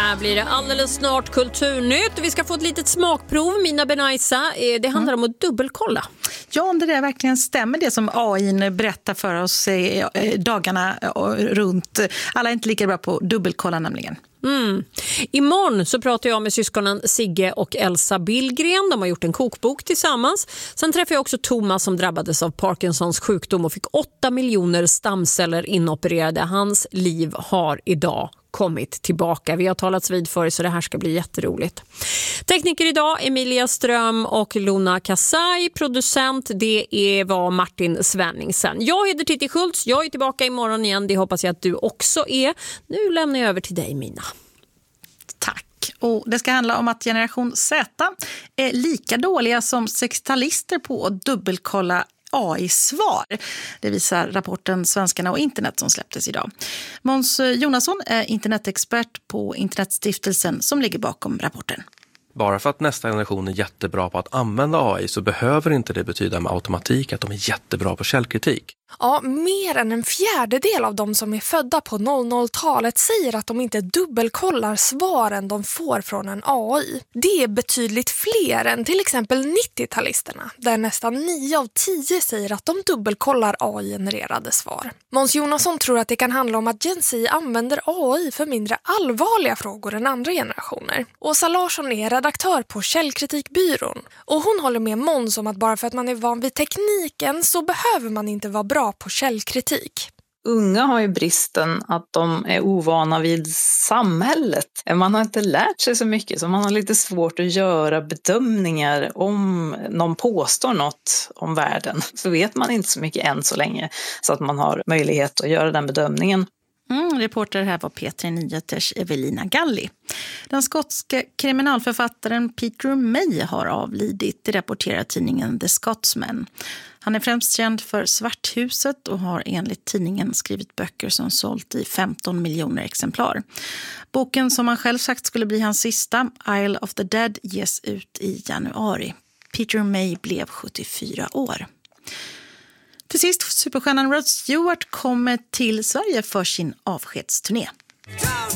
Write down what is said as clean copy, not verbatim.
Här blir det alldeles snart kulturnytt. Vi ska få ett litet smakprov, Mina Benaisa. Det handlar om att dubbelkolla. Ja, om det där verkligen stämmer det som AI berättar för oss dagarna runt. Alla är inte lika bra på att dubbelkolla nämligen. Imorgon så pratar jag med syskonen Sigge och Elsa Billgren. De har gjort en kokbok tillsammans. Sen träffar jag också Thomas som drabbades av Parkinsons sjukdom och fick 8 miljoner stamceller inopererade. Hans liv har idag kommit tillbaka. Vi har talats vid för, så det här ska bli jätteroligt. Tekniker idag Emilia Ström och Luna Kasai. Producent det var Martin Svenningsen. Jag heter Titti Schultz. Jag är tillbaka imorgon igen. Det hoppas jag att du också är. Nu lämnar jag över till dig, Mina. Tack. Och det ska handla om att generation Z är lika dåliga som 60-talister på att dubbelkolla AI-svar. Det visar rapporten Svenskarna och internet som släpptes idag. Måns Jonasson är internetexpert på Internetstiftelsen som ligger bakom rapporten. Bara för att nästa generation är jättebra på att använda AI så behöver inte det betyda med automatik att de är jättebra på källkritik. Ja, mer än en fjärdedel av de som är födda på 00-talet säger att de inte dubbelkollar svaren de får från en AI. Det är betydligt fler än till exempel 90-talisterna, där nästan 9 av 10 säger att de dubbelkollar AI-genererade svar. Måns Jonasson tror att det kan handla om att Gen Z använder AI för mindre allvarliga frågor än andra generationer. Åsa Larsson är redaktör på Källkritikbyrån och hon håller med Måns om att bara för att man är van vid tekniken så behöver man inte vara bra på källkritik. Unga har ju bristen att de är ovana vid samhället. Man har inte lärt sig så mycket så man har lite svårt att göra bedömningar om någon påstår något om världen. Så vet man inte så mycket än så länge så att man har möjlighet att göra den bedömningen. Reporter här var P3 Nyheters Evelina Galli. Den skotska kriminalförfattaren Peter May har avlidit, det rapporterar tidningen The Scotsman. Han är främst känd för Svarthuset och har enligt tidningen skrivit böcker som sålt i 15 miljoner exemplar. Boken som han själv sagt skulle bli hans sista, Isle of the Dead, ges ut i januari. Peter May blev 74 år. Till sist, superstjärnan Rod Stewart kommer till Sverige för sin avskedsturné.